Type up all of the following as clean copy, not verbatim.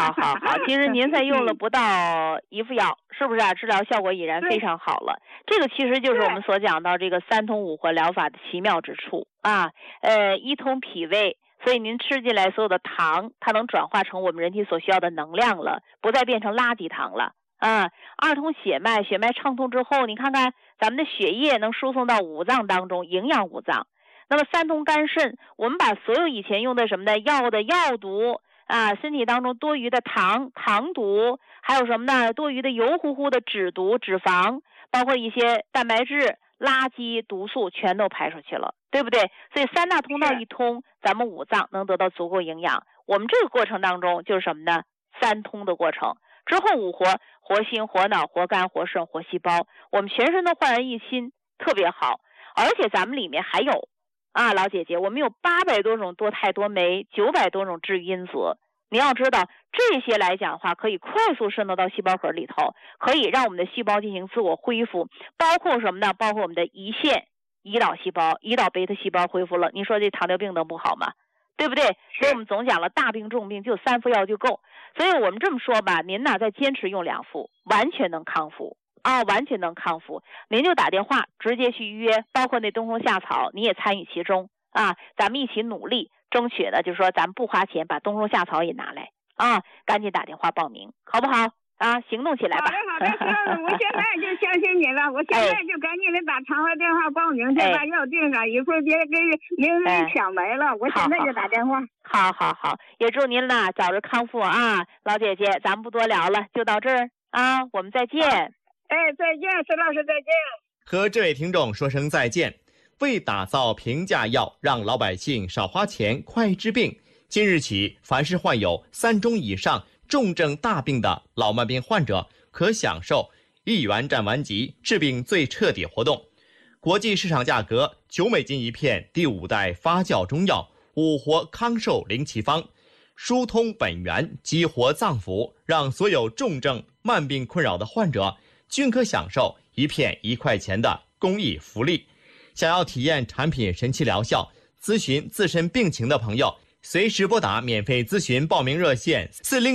好，其实您才用了不到1副药，是不是啊？治疗效果已然非常好了。这个其实就是我们所讲到这个3通5活疗法的奇妙之处啊。一通脾胃，所以您吃进来所有的糖，它能转化成我们人体所需要的能量了，不再变成垃圾糖了啊。2通血脉，血脉畅通之后，你看看咱们的血液能输送到五脏当中，营养五脏。那么3通肝肾，我们把所有以前用的什么的药毒啊，身体当中多余的糖毒，还有什么呢？多余的油乎乎的脂毒、脂肪，包括一些蛋白质、垃圾、毒素，全都排出去了，对不对？所以3大通道一通，咱们五脏能得到足够营养。我们这个过程当中就是什么呢？3通的过程。之后5活，活心、活脑、活肝、活肾、活细胞，我们全身都焕然一新，特别好。而且咱们里面还有啊，老姐姐，我们有800多种多肽多酶，900多种治愈因子。你要知道，这些来讲的话，可以快速渗透到细胞核里头，可以让我们的细胞进行自我恢复，包括什么呢？包括我们的胰腺、胰岛细胞、胰岛贝塔细胞恢复了。你说这糖尿病能不好吗？对不对？所以我们总讲了，大病重病就3副药就够。所以我们这么说吧，您呢再坚持用2副，完全能康复啊，完全能康复。您就打电话直接去预约，包括那冬虫夏草，你也参与其中啊，咱们一起努力，争取的就是说咱们不花钱把冬虫夏草也拿来啊，赶紧打电话报名，好不好？啊，行动起来吧。 好的，我现在就相信你了，我现在就赶紧的打长话电话报名，再把药定上，一会儿别给您抢没了，我现在就打电话。 好，也祝您呢早日康复啊，老姐姐，咱们不多聊了，就到这儿啊，我们再见。 再见，石老师，再见。 和这位听众说声再见。为打造平价药，让老百姓少花钱、快治病，今日起，凡是患有3种以上重症大病的老慢病患者，可享受1元占完即治病最彻底活动。国际市场价格9美金一片第5代发酵中药5活康寿灵奇方，疏通本源，激活脏腑，让所有重症慢病困扰的患者均可享受一片1块钱的公益福利。想要体验产品神奇疗效，咨询自身病情的朋友，随时拨打免费咨询报名热线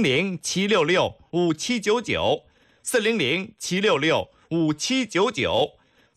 400-766-5799 400-766-5799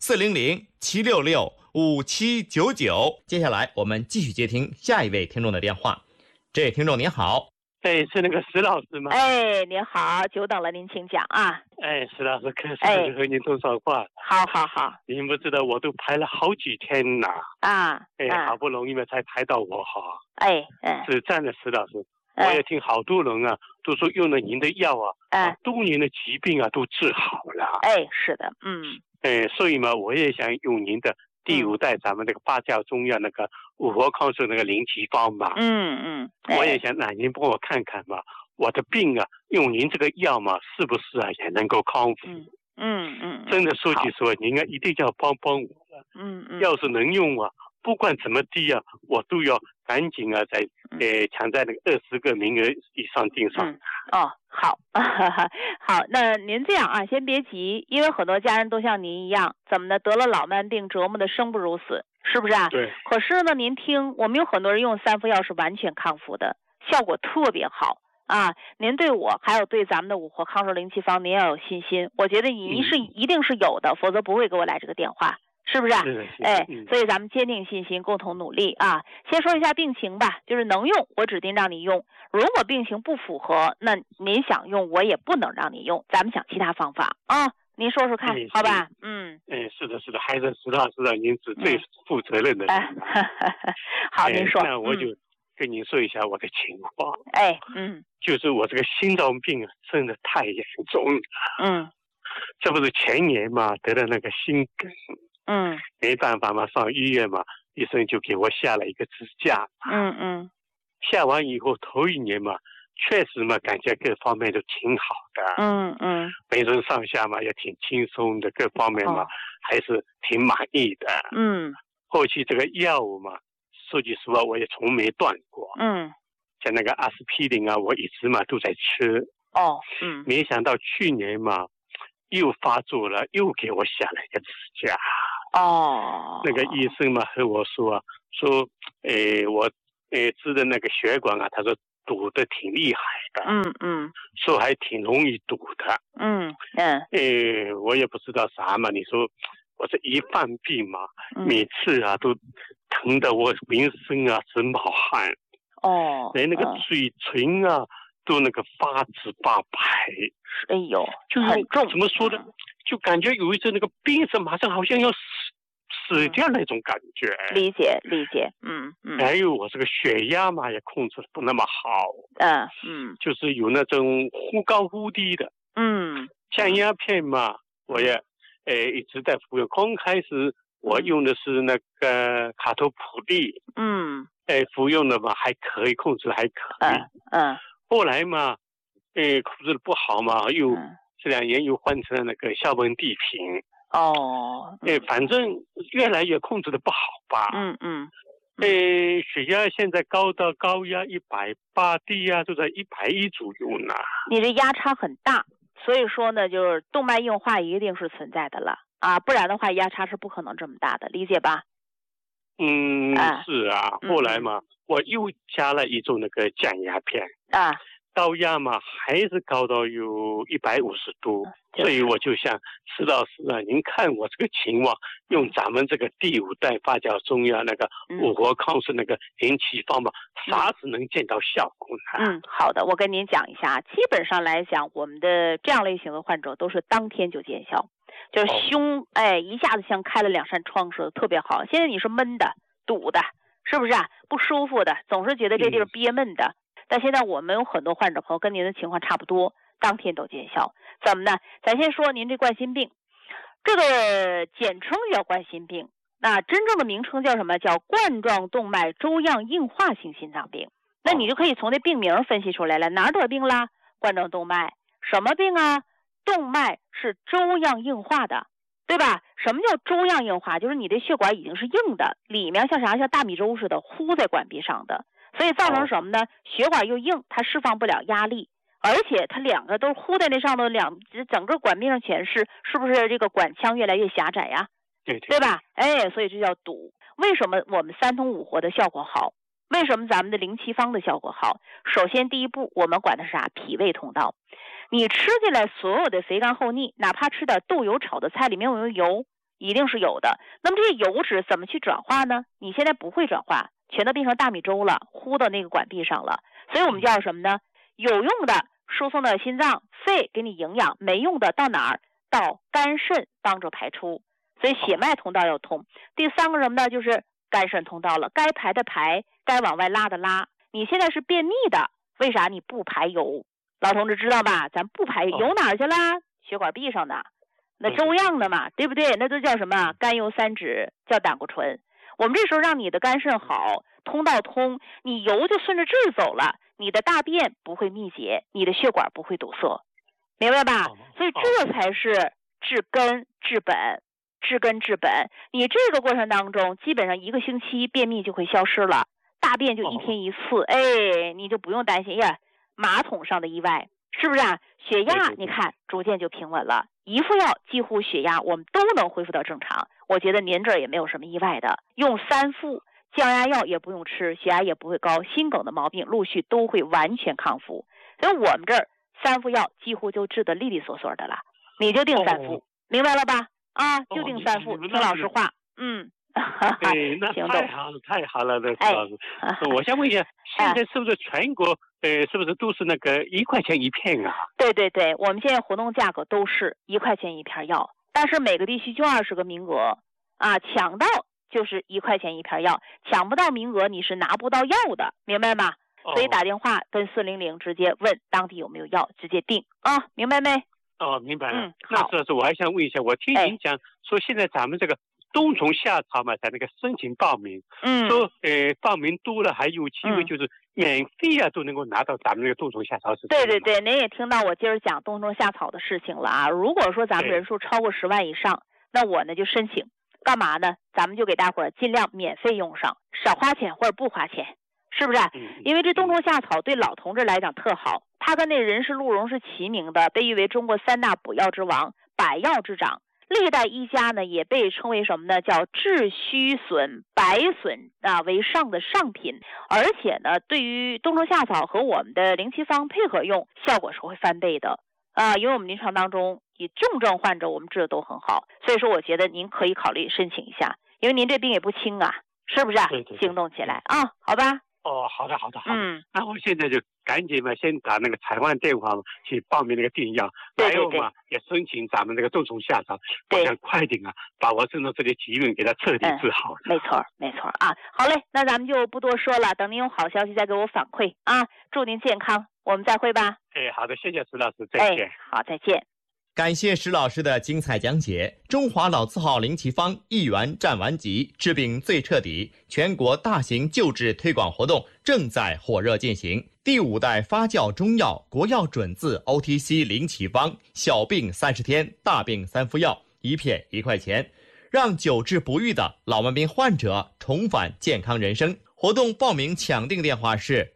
400-766-5799。接下来我们继续接听下一位听众的电话。这位听众您好。 是那个石老师吗？ 您好，久等了，您请讲啊。 石老师，可是和您通上话。 好。 您不知道，我都排了好几天了啊。 好不容易嘛才排到我哈。是这样的，石老师，我也听好多人啊都说用了您的药多年的疾病都治好了。 是的， 所以嘛，我也想用您的第5代咱们那个发酵中药那个5活康寿那个灵奇方嘛。我也想让您帮我看看嘛，我的病用您这个药嘛，是不是也能够康复？真的说句实话，您一定要帮我了。要是能用不管怎么低我都要赶紧在抢在那个20个名额以上订上。 好，那您这样先别急，因为很多家人都像您一样，怎么呢？得了老慢病，折磨的生不如死，是不是啊？ 对。 可是呢，您听，我们有很多人用3副药是完全康复的，效果特别好啊！您对我还有对咱们的5活康寿灵奇方，您要有信心。我觉得您一定是有的，否则不会给我来这个电话。是不是？所以咱们坚定信心，共同努力啊！先说一下病情吧，就是能用，我指定让你用；如果病情不符合，那您想用，我也不能让你用。咱们想其他方法啊，您说说看，好吧？ 是的，还是石老师您是最负责任的人。 好，您说。 那我就跟您说一下我的情况。就是我这个心脏病真的太严重了。这不是前年嘛，得了那个心梗。没办法嘛，上医院嘛，医生就给我下了一个支架。下完以后头1年嘛，确实嘛，感觉各方面都挺好的。浑身上下嘛也挺轻松的，各方面嘛还是挺满意的。后期这个药物嘛，说句实话我也从没断过。像那个阿司匹林我一直嘛都在吃。没想到去年嘛又发作了，又给我下了一个支架。那个医生嘛和我说我治的那个血管他说堵得挺厉害的，说还挺容易堵的，我也不知道啥嘛，你说我这一犯病嘛，每次啊都疼得我浑身啊直冒汗，连那个嘴唇啊都那个发紫发白， 哎呦， 就很重， 怎么说呢？就感觉有一阵那个病是马上好像要死掉那种感觉。 理解， 还有我这个血压嘛也控制不那么好，就是有那种忽高忽低的，降压片嘛，我也一直在服用。刚开始我用的是那个卡托普利，服用的嘛还可以，控制还可以，后来嘛，控制的不好嘛，又这2年又换成了那个硝苯地平。反正越来越控制的不好吧。血压现在高压180，低压都在110左右呢。 你这压差很大，所以说呢，就是动脉硬化一定是存在的了啊，不然的话压差是不可能这么大的，理解吧？ 是啊，后来嘛，我又加了一种那个降压片高压嘛还是高到有150度，所以我就想石老师啊，您看我这个情况，用咱们这个第5代发酵中药那个五活抗生那个灵奇方法，啥时能见到效果呢？ 好的，我跟您讲一下，基本上来讲，我们的这样类型的患者都是当天就见效，就是胸一下子像开了2扇窗似的，特别好。现在你是闷的、堵的，是不是啊？不舒服的，总是觉得这地儿憋闷的。但现在我们有很多患者朋友跟您的情况差不多，当天都见效。怎么呢？咱先说您这冠心病，这个简称叫冠心病，那真正的名称叫什么？叫冠状动脉粥样硬化性心脏病。那你就可以从这病名分析出来了，哪儿得病啦？冠状动脉，什么病啊？动脉是粥样硬化的，对吧？什么叫粥样硬化？就是你的血管已经是硬的，里面像啥？像大米粥似的糊在管壁上的，所以造成什么呢？血管又硬，它释放不了压力，而且它2个都糊在那上头，整个管壁上全是，是不是这个管腔越来越狭窄呀？对吧？所以这叫堵。为什么我们3通5活的效果好？为什么咱们的灵奇方的效果好？首先第一步，我们管的是啥？脾胃通道。你吃进来所有的肥甘厚腻，哪怕吃点豆油炒的菜里面有没有油？一定是有的。那么这些油脂怎么去转化呢？你现在不会转化，全都变成大米粥了，糊到那个管壁上了。所以我们叫什么呢？有用的输送到心脏、肺给你营养，没用的到哪儿？到肝肾帮助排出。所以血脉通道要通。第3个什么呢？就是肝肾通道了，该排的排，该往外拉的拉。你现在是便秘的，为啥你不排油？老同志知道吧？咱不排油哪儿去啦？血管壁上的，那粥样的嘛，对不对？那都叫什么？甘油三酯，叫胆固醇。我们这时候让你的肝肾好，通道通，你油就顺着这儿走了，你的大便不会秘结，你的血管不会堵塞，明白吧？所以这才是治根治本。治根治本，你这个过程当中，基本上1个星期便秘就会消失了，大便就1天1次，你就不用担心呀，马桶上的意外，是不是啊？血压你看逐渐就平稳了，一副药几乎血压我们都能恢复到正常。我觉得您这儿也没有什么意外的，用3副降压药也不用吃，血压也不会高，心梗的毛病陆续都会完全康复。所以我们这儿3副药几乎就治得利利索索的了，你就定3副，明白了吧？就定3副，听老师话。 那太好了，那老师。我想问一下，现在是不是全国是不是都是那个1块钱1片啊？ 对，我们现在活动价格都是1块钱1片药，但是每个地区就20个名额抢到就是1块钱1片药，抢不到名额你是拿不到药的，明白吗？所以打电话跟400直接问当地有没有药，直接订明白没？ 明白了。那这是我还想问一下，我听您讲说现在咱们这个冬虫夏草嘛，在那个申请报名，说报名多了还有机会就是免费都能够拿到咱们这个冬虫夏草是。 对，您也听到我今儿讲冬虫夏草的事情了啊。如果说咱们人数超过10万以上，那我呢就申请，干嘛呢？咱们就给大伙儿尽量免费用上，少花钱或者不花钱。是不是？因为这冬虫夏草对老同志来讲特好，它跟那人参鹿茸是齐名的，被誉为中国3大补药之王，百药之长。 历代医家呢也被称为什么呢？叫治虚损、百损为上的上品，而且呢，对于冬虫夏草和我们的灵奇方配合用，效果是会翻倍的因为我们临床当中以重症患者我们治的都很好，所以说我觉得您可以考虑申请一下，因为您这病也不轻啊，是不是啊？ 对对对， 行动起来啊，好吧？ 哦，好的。那我现在就赶紧先打那个采访电话去报名那个订药，还有也申请咱们那个冬虫夏草，我想快点把我身上这些疾病给它彻底治好。 没错啊。好嘞，那咱们就不多说了，等您有好消息再给我反馈啊。祝您健康，我们再会吧。 好的，谢谢石老师，再见。 好，再见。 感谢石老师的精彩讲解。中华老字号灵奇方1元占完吉，治病最彻底，全国大型救治推广活动正在火热进行。第5代发酵中药国药准字 OTC 灵奇方，小病30天，大病3副药，1片1块钱，让久治不愈的老慢病患者重返健康人生。活动报名抢订电话是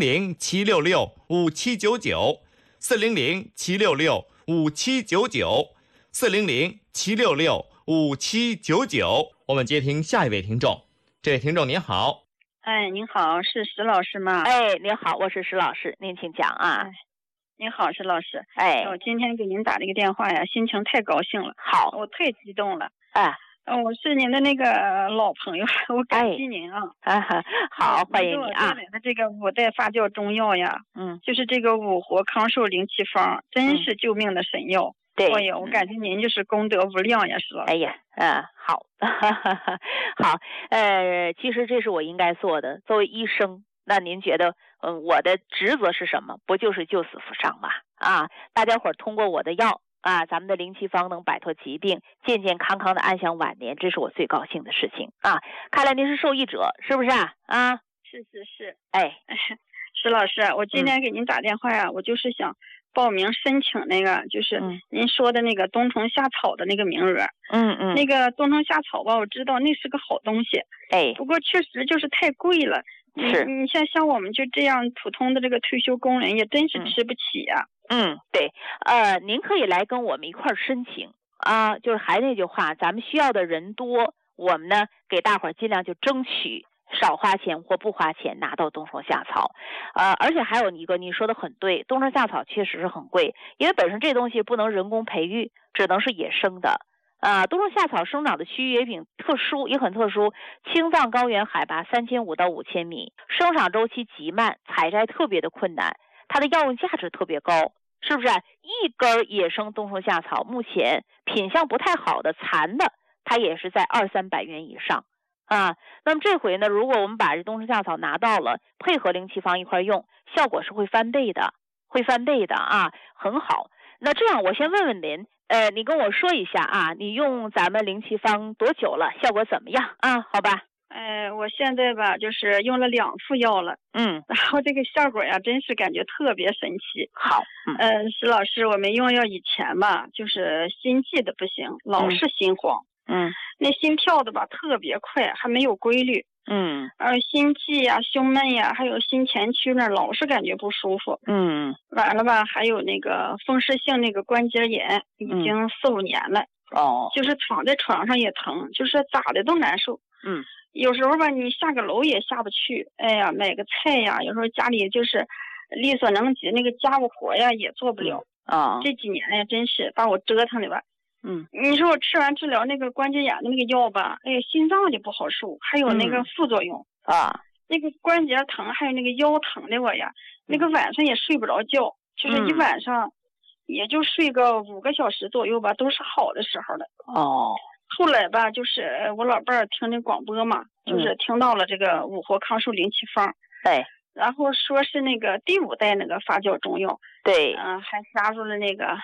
400-766-5799，400-766-5799，我们接听下一位听众。这位听众您好。 您好，是石老师吗？ 您好，我是石老师，您请讲啊。 您好，石老师。我今天给您打这个电话呀，心情太高兴了。 好， 我太激动了。我是您的那个老朋友，我感激您啊。 好，欢迎你啊。 带来的这个5代发酵中药呀，就是这个五活康寿灵奇方，真是救命的神药。 对， 我感觉您就是功德无量呀，石老师。 好，好，其实这是我应该做的，作为医生，那您觉得，我的职责是什么？不就是救死扶伤吗？大家伙通过我的药。咱们的灵奇方能摆脱疾病，健健康康的安享晚年，这是我最高兴的事情啊！看来您是受益者，是不是啊？ 是。石老师，我今天给您打电话呀，我就是想报名申请那个，就是您说的那个冬虫夏草的那个名额。那个冬虫夏草吧，我知道那是个好东西，不过确实就是太贵了。你像我们就这样普通的这个退休工人，也真是吃不起呀。 对，您可以来跟我们一块儿申请就是还那句话，咱们需要的人多，我们呢给大伙儿尽量就争取少花钱或不花钱拿到冬虫夏草，而且还有一个你说的很对，冬虫夏草确实是很贵，因为本身这东西不能人工培育，只能是野生的。冬虫夏草生长的区域也很特殊，青藏高原海拔3500到5000米，生长周期极慢，采摘特别的困难，它的药用价值特别高，是不是？一根野生冬虫夏草目前品相不太好的残的，它也是在200-300元以上那么这回呢，如果我们把这冬虫夏草拿到了，配合灵奇方一块用，效果是会翻倍的很好。那这样我先问问您，你跟我说一下你用咱们灵奇方多久了，效果怎么样好吧？ 我现在吧就是用了2副药了，然后这个效果呀真是感觉特别神奇。 好， 石老师，我们用药以前吧就是心悸的不行，老是心慌，那心跳的吧特别快，还没有规律，心悸呀、胸闷呀，还有心前区那老是感觉不舒服，完了吧还有那个风湿性那个关节炎，已经4-5年了，就是躺在床上也疼，就是咋的都难受，有时候吧你下个楼也下不去，买个菜呀，有时候家里就是力所能及那个家务活呀也做不了，这几年呀真是把我折腾的吧。你说我吃完治疗那个关节炎的那个药吧，心脏就不好受，还有那个副作用那个关节疼，还有那个腰疼的我呀，那个晚上也睡不着觉，就是一晚上也就睡个5个小时左右吧，都是好的时候了。后来吧，就是我老伴儿听那广播嘛，就是听到了这个五活康寿灵奇方，然后说是那个第5代那个发酵中药，还加入了那个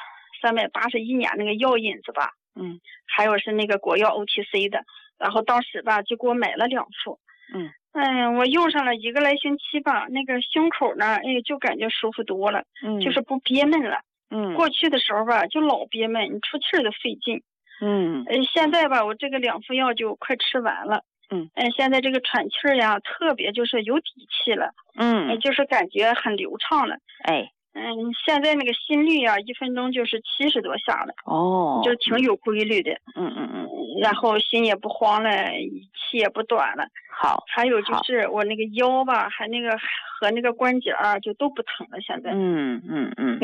381年那个药引子吧，还有是那个国药 OTC 的，然后当时吧就给我买了2副，我用上了1个来星期吧，那个胸口呢，就感觉舒服多了，就是不憋闷了，过去的时候吧就老憋闷，你出气儿都费劲，现在吧我这个2副药就快吃完了，现在这个喘气儿呀特别就是有底气了，就是感觉很流畅了， 现在那个心率啊，1分钟就是70多下了。 哦， 就挺有规律的。然后心也不慌了，气也不短了。 好。 还有就是我那个腰吧，还那个和那个关节就都不疼了，现在。